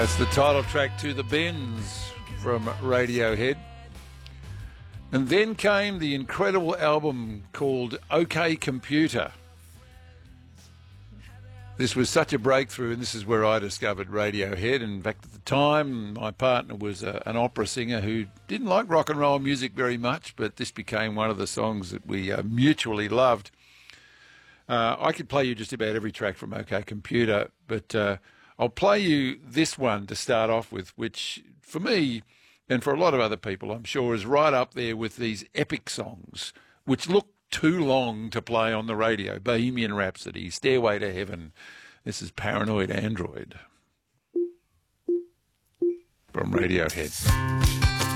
That's the title track to The Bends from Radiohead. And then came the incredible album called OK Computer. This was such a breakthrough, and this is where I discovered Radiohead. In fact, at the time, my partner was an opera singer who didn't like rock and roll music very much, but this became one of the songs that we mutually loved. I could play you just about every track from OK Computer, but I'll play you this one to start off with, which for me and for a lot of other people, I'm sure, is right up there with these epic songs, which look too long to play on the radio. Bohemian Rhapsody, Stairway to Heaven. This is Paranoid Android from Radiohead.